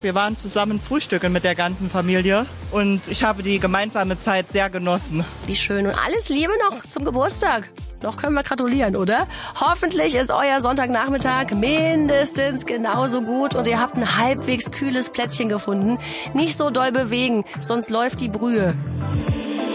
Wir waren zusammen frühstücken mit der ganzen Familie und ich habe die gemeinsame Zeit sehr genossen. Wie schön und alles Liebe noch zum Geburtstag. Noch können wir gratulieren, oder? Hoffentlich ist euer Sonntagnachmittag mindestens genauso gut und ihr habt ein halbwegs kühles Plätzchen gefunden. Nicht so doll bewegen, sonst läuft die Brühe.